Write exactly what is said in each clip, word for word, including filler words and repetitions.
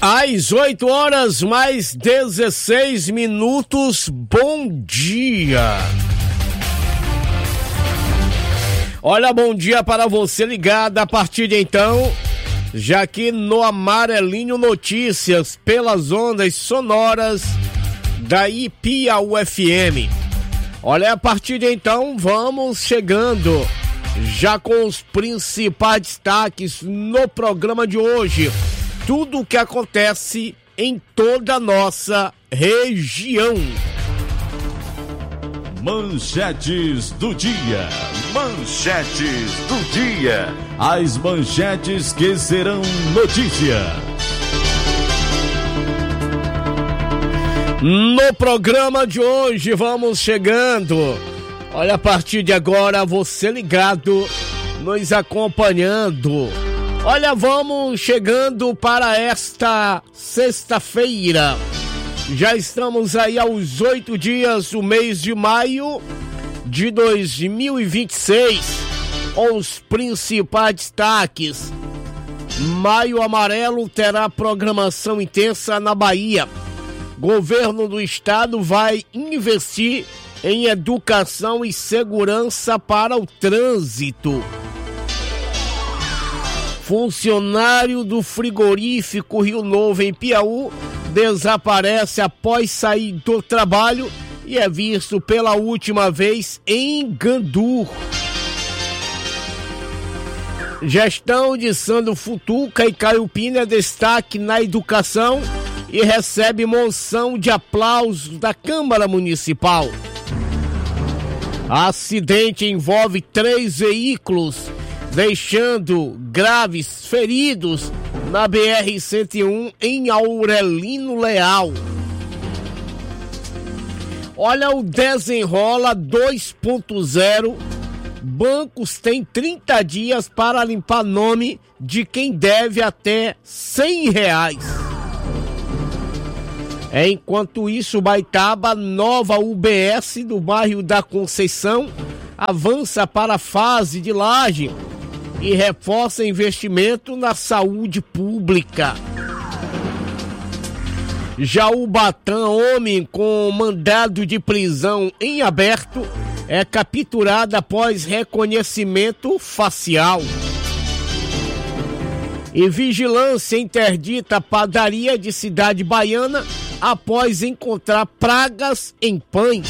Às oito horas mais dezesseis minutos, bom dia. Olha, bom dia para você ligado a partir de então, já aqui no Amarelinho Notícias, pelas ondas sonoras da Piauí F M. Olha, a partir de então, vamos chegando já com os principais destaques no programa de hoje. Tudo o que acontece em toda a nossa região. Manchetes do dia. Manchetes do dia. As manchetes que serão notícia. No programa de hoje vamos chegando. Olha, a partir de agora você ligado, nos acompanhando. Olha, vamos chegando para esta sexta-feira. Já estamos aí aos oito dias do mês de maio de dois mil e vinte e seis. Os principais destaques. Maio Amarelo terá programação intensa na Bahia. Governo do estado vai investir em educação e segurança para o trânsito. Funcionário do frigorífico Rio Novo em Piauí desaparece após sair do trabalho e é visto pela última vez em Gandu. Gestão de Sandro Futuca e Caio Pina é destaque na educação e recebe moção de aplausos da Câmara Municipal. Acidente envolve três veículos, deixando graves feridos na B R cento e um em Aurelino Leal. Olha, o Desenrola dois ponto zero. Bancos têm trinta dias para limpar nome de quem deve até cem reais. Enquanto isso, Baitaba, nova U B S do bairro da Conceição, avança para a fase de laje e reforça investimento na saúde pública. Já o Batã, homem com mandado de prisão em aberto, é capturado após reconhecimento facial. E vigilância interdita a padaria de Cidade Baiana após encontrar pragas em pães.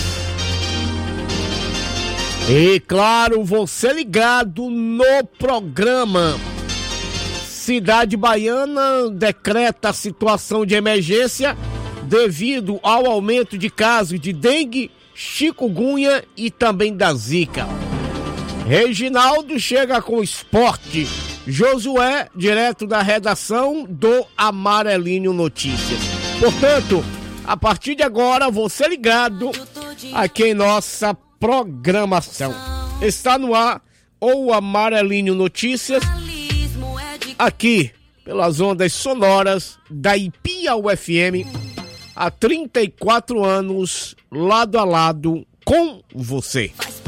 E claro, você ligado no programa. Cidade Baiana decreta a situação de emergência devido ao aumento de casos de dengue, chikungunya e também da zika. Reginaldo chega com esporte. Josué, direto da redação do Amarelinho Notícias. Portanto, a partir de agora, você ligado aqui em nossa programação. Está no ar o Amarelinho Notícias, aqui pelas ondas sonoras da Piauí F M, há trinta e quatro anos, lado a lado com você.